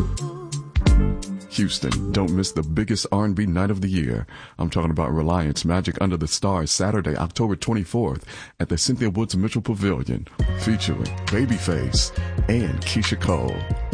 Houston, don't miss the biggest R&B night of the year. I'm talking about Reliance Magic Under the Stars, Saturday, October 24th at the Cynthia Woods Mitchell Pavilion, featuring Babyface and Keisha Cole.